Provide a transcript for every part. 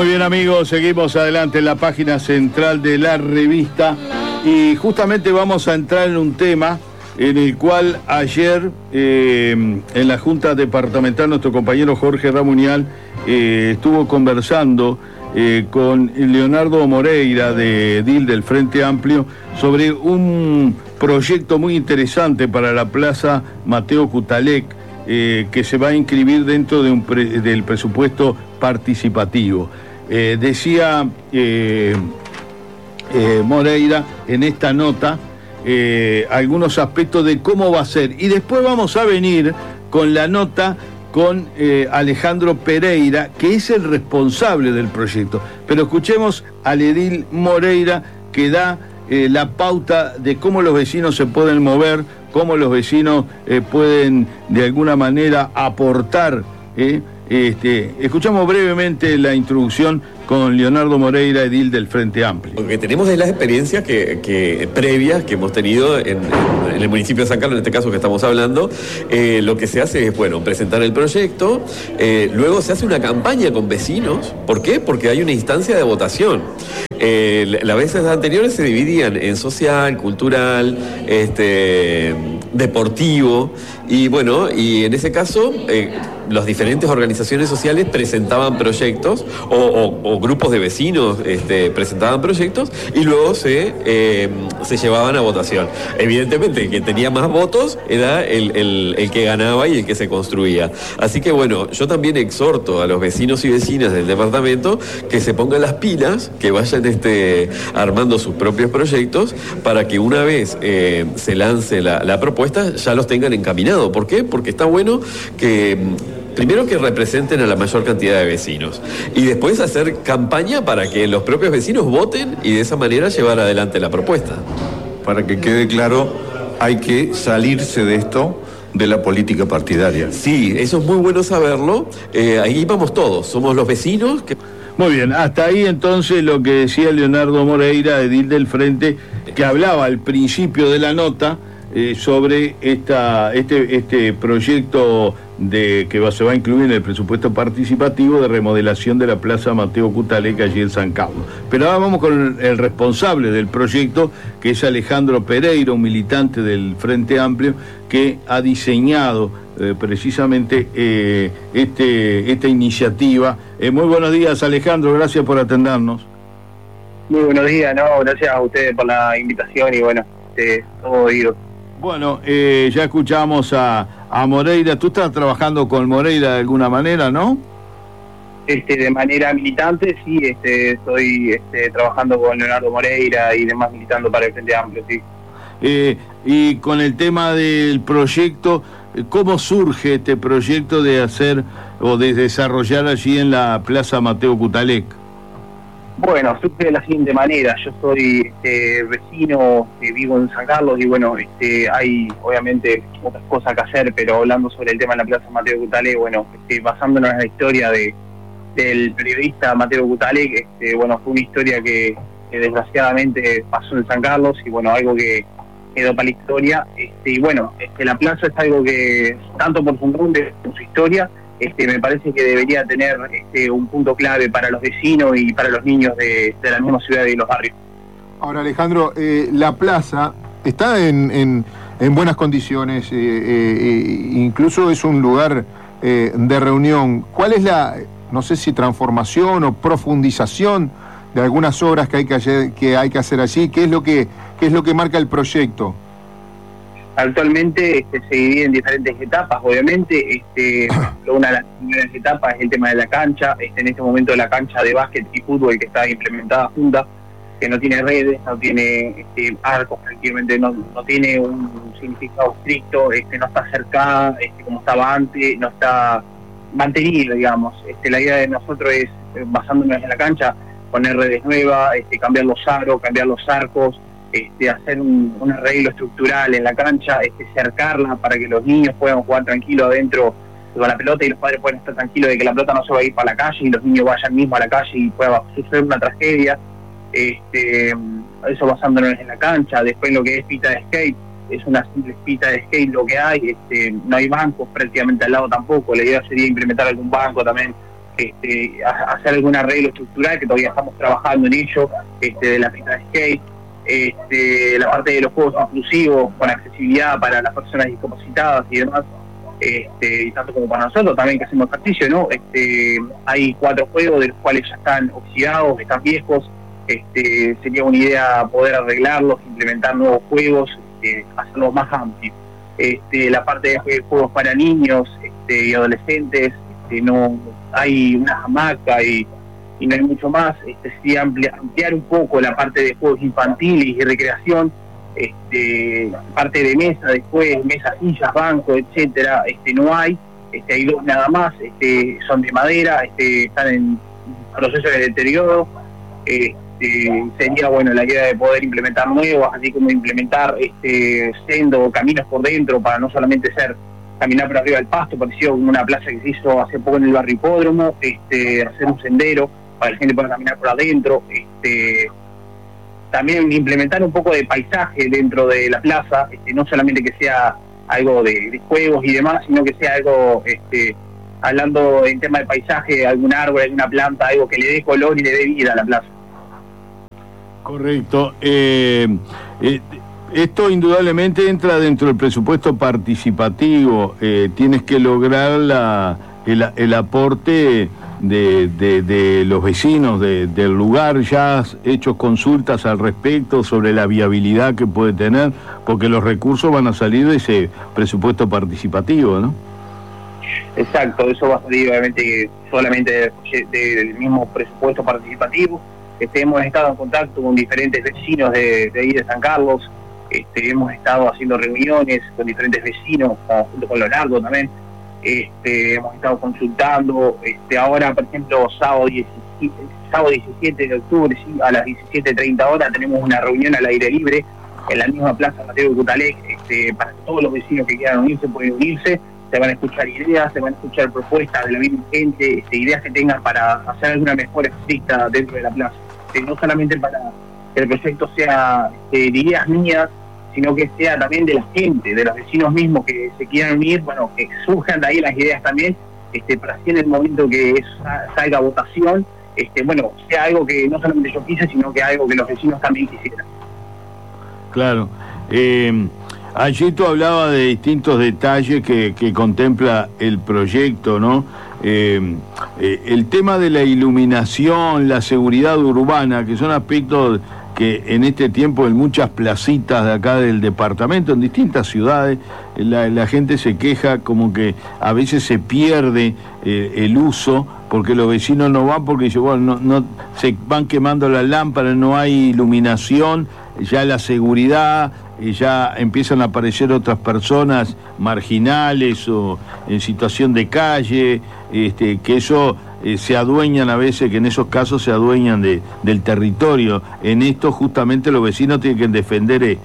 Muy bien, amigos, seguimos adelante en la página central de la revista y justamente vamos a entrar en un tema en el cual ayer en la Junta Departamental nuestro compañero Jorge Ramunial estuvo conversando con Leonardo Moreira de Edil del Frente Amplio sobre un proyecto muy interesante para la Plaza Mateo Kutalek, que se va a inscribir dentro de del presupuesto participativo. Decía Moreira en esta nota algunos aspectos de cómo va a ser, y después vamos a venir con la nota con Alejandro Pereira, que es el responsable del proyecto. Pero escuchemos al edil Moreira, que da la pauta de cómo los vecinos se pueden mover, cómo los vecinos pueden de alguna manera aportar. Escuchamos brevemente la introducción con Leonardo Moreira, edil del Frente Amplio. Lo que tenemos es las experiencias previas que hemos tenido en el municipio de San Carlos, en este caso que estamos hablando. Lo que se hace es, presentar el proyecto, luego se hace una campaña con vecinos. ¿Por qué? Porque hay una instancia de votación. Las veces anteriores se dividían en social, cultural, deportivo, y en ese caso las diferentes organizaciones sociales presentaban proyectos o grupos de vecinos presentaban proyectos y luego se llevaban a votación. Evidentemente el que tenía más votos era el que ganaba y el que se construía. Así que yo también exhorto a los vecinos y vecinas del departamento que se pongan las pilas, que vayan armando sus propios proyectos para que una vez se lance la propuesta ya los tengan encaminados. ¿Por qué? Porque está bueno que primero que representen a la mayor cantidad de vecinos y después hacer campaña para que los propios vecinos voten y de esa manera llevar adelante la propuesta. Para que quede claro, hay que salirse de esto, de la política partidaria. Sí, eso es muy bueno saberlo. Ahí vamos todos, somos los vecinos que... Muy bien, hasta ahí entonces lo que decía Leonardo Moreira, edil del Frente, que hablaba al principio de la nota sobre este proyecto que se va a incluir en el presupuesto participativo de remodelación de la Plaza Mateo Kutalek allí en San Carlos. Pero ahora vamos con el responsable del proyecto, que es Alejandro Pereira, un militante del Frente Amplio, que ha diseñado precisamente esta iniciativa. Muy buenos días, Alejandro, gracias por atendernos. Muy buenos días, gracias a ustedes por la invitación y todo oído. Bueno, ya escuchamos a Moreira. Tú estás trabajando con Moreira de alguna manera, ¿no? De manera militante, sí, estoy trabajando con Leonardo Moreira y demás, militando para el Frente Amplio, sí. Y con el tema del proyecto, ¿cómo surge este proyecto de hacer o de desarrollar allí en la Plaza Mateo Kutalek? Bueno, surge de la siguiente manera. Yo soy vecino, vivo en San Carlos y hay obviamente otras cosas que hacer, pero hablando sobre el tema de la Plaza Mateo Kutalek, basándonos en la historia del periodista Mateo Kutalek, fue una historia que desgraciadamente pasó en San Carlos y algo que quedó para la historia. La plaza es algo que, tanto por su nombre como por su historia, me parece que debería tener un punto clave para los vecinos y para los niños de la misma ciudad y de los barrios. Ahora, Alejandro, la plaza está en buenas condiciones, incluso es un lugar de reunión. ¿Cuál es no sé si transformación o profundización de algunas obras que hay que hacer allí? ¿Qué es lo que marca el proyecto? Actualmente se divide en diferentes etapas, obviamente. Una de las primeras etapas es el tema de la cancha. En este momento la cancha de básquet y fútbol que está implementada junta, que no tiene redes, no tiene arcos, prácticamente no tiene un significado estricto, no está cercada como estaba antes, no está mantenida, digamos. La idea de nosotros es, basándonos en la cancha, poner redes nuevas, cambiar los aros, cambiar los arcos, hacer un arreglo estructural en la cancha, cercarla para que los niños puedan jugar tranquilos adentro con la pelota y los padres puedan estar tranquilos de que la pelota no se va a ir para la calle y los niños vayan mismo a la calle y pueda suceder una tragedia. Eso basándonos en la cancha. Después lo que es pista de skate, es una simple pista de skate lo que hay, no hay bancos prácticamente al lado tampoco. La idea sería implementar algún banco también hacer algún arreglo estructural, que todavía estamos trabajando en ello, de la pista de skate, la parte de los juegos inclusivos con accesibilidad para las personas discapacitadas y demás, y tanto como para nosotros también que hacemos ejercicio, ¿no? Hay 4 juegos de los cuales ya están oxidados, están viejos. Sería una idea poder arreglarlos, implementar nuevos juegos, hacerlos más amplios. La parte de juegos para niños y adolescentes, no hay una hamaca y no hay mucho más. Sí, ampliar un poco la parte de juegos infantiles y recreación, parte de mesa, después mesas, sillas, bancos, etcétera, no hay. Hay 2 nada más, son de madera, están en proceso de deterioro. Sería la idea de poder implementar nuevos, así como implementar sendo, caminos por dentro, para no solamente caminar por arriba del pasto, parecido a una plaza que se hizo hace poco en el barrio Hipódromo, hacer un sendero para que la gente pueda caminar por adentro, también implementar un poco de paisaje dentro de la plaza, no solamente que sea algo de juegos y demás, sino que sea algo, hablando en tema de paisaje, algún árbol, alguna planta, algo que le dé color y le dé vida a la plaza. Correcto. Esto indudablemente entra dentro del presupuesto participativo. Tienes que lograr el aporte de los vecinos del lugar. Ya has hecho consultas al respecto sobre la viabilidad que puede tener, porque los recursos van a salir de ese presupuesto participativo, ¿no? Exacto, eso va a salir obviamente solamente del mismo presupuesto participativo. Hemos estado en contacto con diferentes vecinos de ahí de San Carlos, hemos estado haciendo reuniones con diferentes vecinos, junto con Leonardo también, hemos estado consultando, ahora por ejemplo sábado 17 de octubre, ¿sí? A las 17:30 horas tenemos una reunión al aire libre en la misma plaza Mateo de Cutalec, para que todos los vecinos que quieran unirse pueden unirse. Se van a escuchar ideas, se van a escuchar propuestas de la misma gente, ideas que tengan para hacer alguna mejora estricta dentro de la plaza. No solamente para que el proyecto sea de ideas mías, sino que sea también de la gente, de los vecinos mismos que se quieran unir, que surjan de ahí las ideas también, para así en el momento que salga votación, sea algo que no solamente yo quise, sino que algo que los vecinos también quisieran. Claro. Allí tú hablabas de distintos detalles que contempla el proyecto, ¿no? El tema de la iluminación, la seguridad urbana, que son aspectos que en este tiempo en muchas placitas de acá del departamento, en distintas ciudades, la gente se queja como que a veces se pierde el uso, porque los vecinos no van, porque dicen, no se van quemando las lámparas, no hay iluminación, ya la seguridad, ya empiezan a aparecer otras personas marginales o en situación de calle, que eso se adueñan a veces, que en esos casos se adueñan del territorio. En esto justamente los vecinos tienen que defender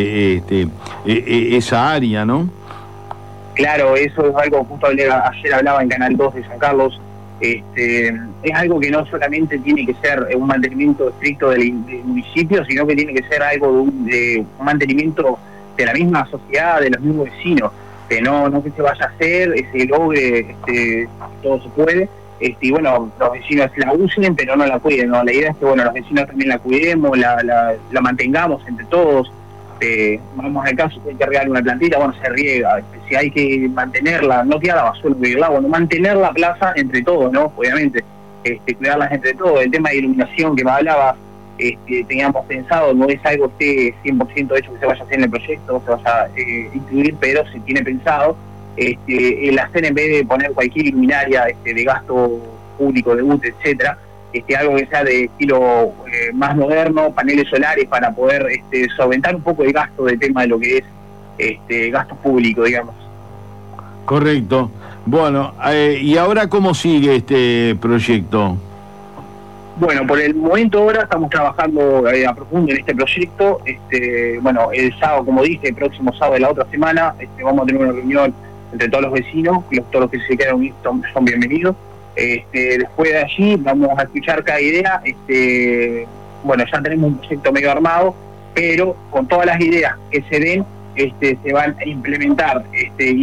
esa área, ¿no? Claro, eso es algo, justo ayer hablaba en Canal 2 de San Carlos, es algo que no solamente tiene que ser un mantenimiento estricto del municipio, sino que tiene que ser algo de un mantenimiento de la misma sociedad, de los mismos vecinos, que no que se vaya a hacer, se logre, todo se puede, los vecinos la usen, pero no la cuiden, ¿no? La idea es que, los vecinos también la cuidemos, la mantengamos entre todos. Vamos al caso, si hay que regar una plantita, se riega. Si hay que mantenerla, no tirar la basura del agua, mantener la plaza entre todos, ¿no? Obviamente, cuidarlas entre todos. El tema de iluminación que me hablaba, teníamos pensado, no es algo que esté 100% hecho que se vaya a hacer en el proyecto, se vaya a incluir, pero se tiene pensado el hacer, en vez de poner cualquier iluminaria de gasto público, de UTE, etcétera, algo que sea de estilo más moderno, paneles solares para poder solventar un poco el gasto del tema de lo que es gasto público, digamos. Correcto. Bueno, ¿y ahora cómo sigue este proyecto? Bueno, por el momento ahora estamos trabajando a profundo en este proyecto. El sábado, como dije, el próximo sábado de la otra semana, vamos a tener una reunión entre todos los vecinos, todos los que se quieran unir son bienvenidos. Después de allí vamos a escuchar cada idea. Ya tenemos un proyecto medio armado, pero con todas las ideas que se den, se van a implementar ideas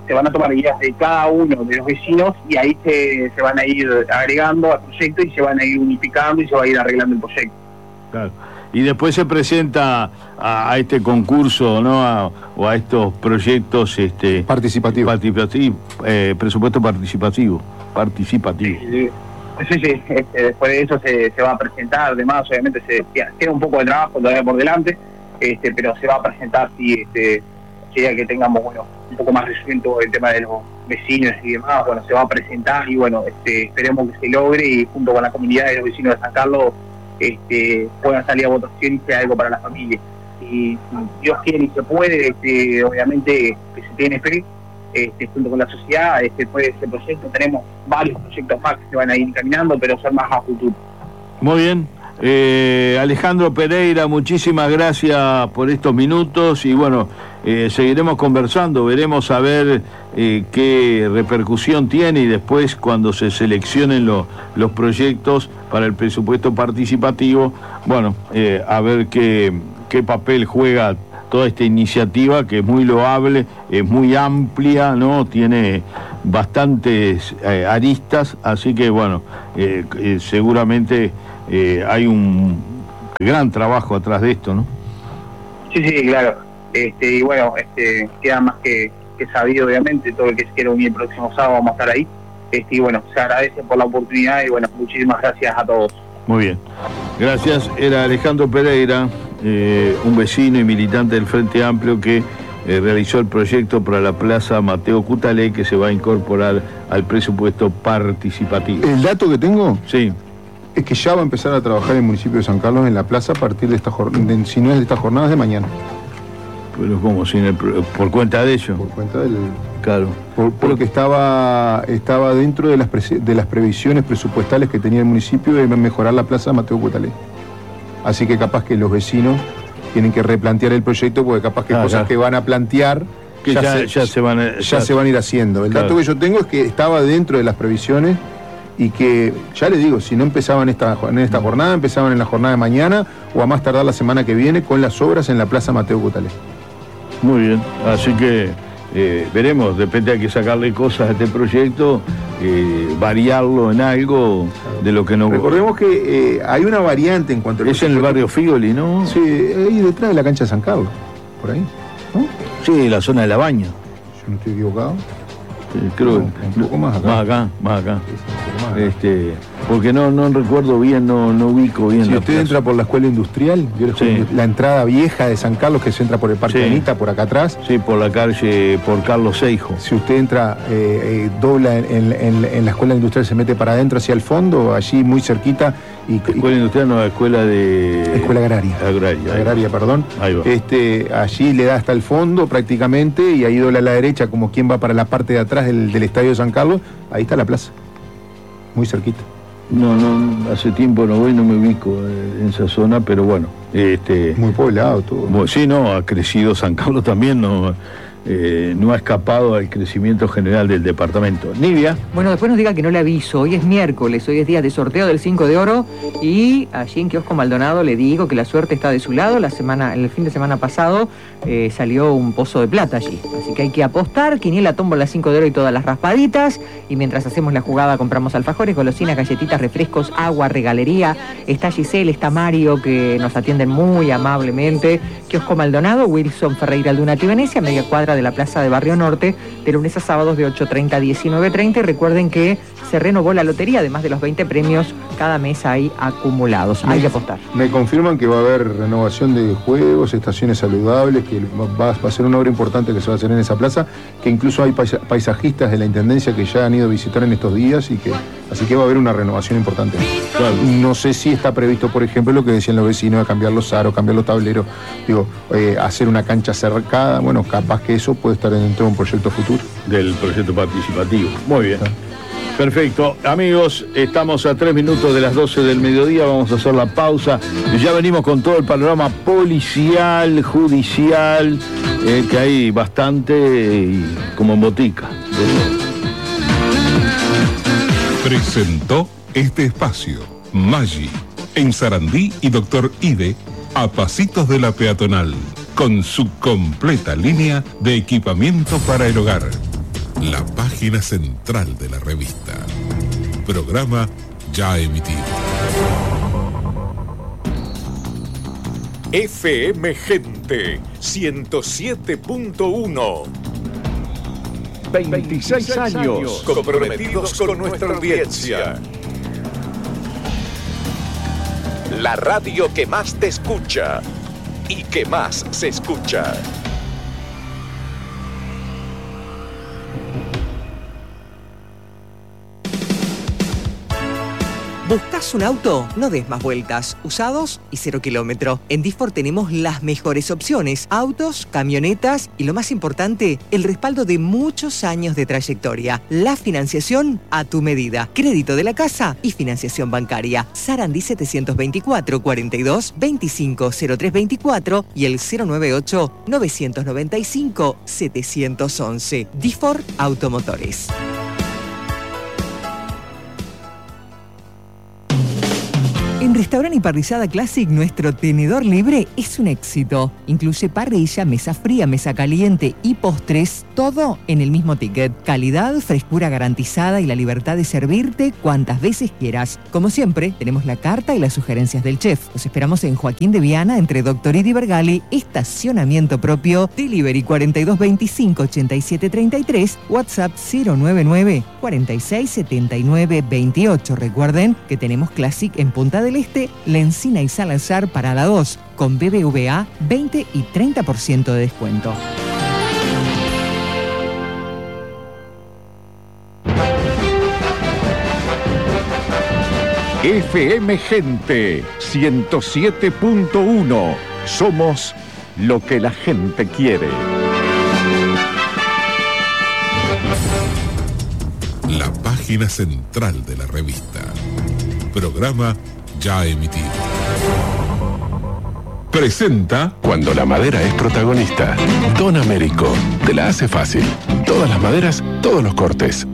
se van a tomar ideas de cada uno de los vecinos y ahí se van a ir agregando al proyecto y se van a ir unificando y se va a ir arreglando el proyecto. Claro. Y después se presenta a este concurso, ¿no? O a estos proyectos Participativo. Presupuesto participativo. Sí, después de eso se va a presentar, además obviamente queda un poco de trabajo todavía por delante, pero se va a presentar ya que tengamos un poco más resuelto el tema de los vecinos y demás, se va a presentar y esperemos que se logre y junto con la comunidad de los vecinos de San Carlos puedan salir a votación y sea algo para la familia. Y Dios quiere y se puede, obviamente que se tiene fe, junto con la sociedad, después de ese proyecto tenemos varios proyectos más que se van a ir caminando, pero son más a futuro. Muy bien. Alejandro Pereira, muchísimas gracias por estos minutos y seguiremos conversando, veremos a ver qué repercusión tiene y después cuando se seleccionen los proyectos para el presupuesto participativo, a ver qué papel juega toda esta iniciativa que es muy loable, es muy amplia, ¿no? Tiene bastantes aristas, así que seguramente hay un gran trabajo atrás de esto, ¿no? Sí, claro. Queda más que sabido, obviamente, todo el que se quiera unir el próximo sábado vamos a estar ahí. Se agradece por la oportunidad y muchísimas gracias a todos. Muy bien. Gracias. Era Alejandro Pereira, un vecino y militante del Frente Amplio que realizó el proyecto para la Plaza Mateo Cutalé que se va a incorporar al presupuesto participativo. El dato que tengo sí es que ya va a empezar a trabajar el municipio de San Carlos en la plaza a partir de si no es de estas jornadas de mañana. Pero ¿cómo? ¿Por cuenta de ellos? Por cuenta del... Claro. Porque estaba dentro de las previsiones presupuestales que tenía el municipio de mejorar la plaza Mateo Cutalé. Así que capaz que los vecinos tienen que replantear el proyecto porque capaz que cosas que van a plantear que ya se van a ir haciendo. El dato que yo tengo es que estaba dentro de las previsiones y que, ya les digo, si no empezaban en esta jornada, empezaban en la jornada de mañana o a más tardar la semana que viene con las obras en la Plaza Mateo Cutalé. Muy bien, así que veremos, depende, hay que sacarle cosas a este proyecto, variarlo en algo de lo que no... Recordemos que hay una variante en cuanto a... Es en el barrio Figoli, ¿no? Sí, ahí detrás de la cancha de San Carlos, por ahí, ¿no? Sí, la zona de la Baña. Yo no estoy equivocado. Creo un poco más acá. Más acá. Porque no recuerdo bien, no ubico bien. Si usted entra por la escuela industrial, la entrada vieja de San Carlos que se entra por el Parque Anita, por acá atrás. Sí, por la calle, por Carlos Seijo. Si usted entra, dobla en la escuela industrial, se mete para adentro hacia el fondo, allí muy cerquita. Escuela industrial no, escuela agraria. Agraria, perdón. Ahí va. Allí le da hasta el fondo prácticamente y ahí dobla a la derecha como quien va para la parte de atrás del estadio de San Carlos. Ahí está la plaza. Muy cerquita. No, hace tiempo no voy, no me ubico en esa zona, pero bueno. Muy poblado todo. ¿No? Sí, ha crecido San Carlos también, no ha escapado al crecimiento general del departamento. Nivia. Bueno, después nos diga que no le aviso, hoy es miércoles, hoy es día de sorteo del 5 de oro y allí en Kiosco Maldonado le digo que la suerte está de su lado. El fin de semana pasado salió un pozo de plata allí, así que hay que apostar, quiniela, tómbola, 5 de oro y todas las raspaditas, y mientras hacemos la jugada compramos alfajores, golosinas, galletitas, refrescos, agua, regalería. Está Giselle, está Mario, que nos atienden muy amablemente. Kiosco Maldonado, Wilson Ferreira Aldunati Venecia, media cuadra de la Plaza de Barrio Norte, de lunes a sábados de 8:30 a 19:30. Y recuerden que se renovó la lotería, además de los 20 premios, cada mes hay acumulados. Hay que apostar. Me confirman que va a haber renovación de juegos, estaciones saludables, que va a ser una obra importante que se va a hacer en esa plaza, que incluso hay paisajistas de la Intendencia que ya han ido a visitar en estos días, así que va a haber una renovación importante. Claro. No sé si está previsto, por ejemplo, lo que decían los vecinos, de cambiar los aros, cambiar los tableros, hacer una cancha cercada. Bueno, capaz que eso puede estar dentro de un proyecto futuro. Del proyecto participativo. Muy bien. Perfecto. Amigos, estamos a 3 minutos de las 12 del mediodía, vamos a hacer la pausa. Ya venimos con todo el panorama policial, judicial, que hay bastante, y como en botica. Presentó este espacio Maggi, en Sarandí y Doctor Ide, a pasitos de la peatonal, con su completa línea de equipamiento para el hogar. La página central de la revista. Programa ya emitido. FM Gente 107.1. 26 años comprometidos con nuestra audiencia. La radio que más te escucha y que más se escucha. ¿Buscas un auto? No des más vueltas. Usados y 0 kilómetro. En Difor tenemos las mejores opciones. Autos, camionetas y lo más importante, el respaldo de muchos años de trayectoria. La financiación a tu medida. Crédito de la casa y financiación bancaria. Sarandí 724 42 25 0324 y el 098 995 711. Difor Automotores. En Restaurante y Parrillada Classic, nuestro tenedor libre es un éxito. Incluye parrilla, mesa fría, mesa caliente y postres, todo en el mismo ticket. Calidad, frescura garantizada y la libertad de servirte cuantas veces quieras. Como siempre, tenemos la carta y las sugerencias del chef. Los esperamos en Joaquín de Viana, entre Doctorito y Bergali, estacionamiento propio, delivery 4225 8733, WhatsApp 099 4679 28. Recuerden que tenemos Classic en Punta del Este, La Encina y Salazar Parada 2, con BBVA 20 y 30% de descuento. FM Gente 107.1. Somos lo que la gente quiere. La página central de la revista. Programa ya emitido. Presenta. Cuando la madera es protagonista, Don Américo te la hace fácil. Todas las maderas, todos los cortes.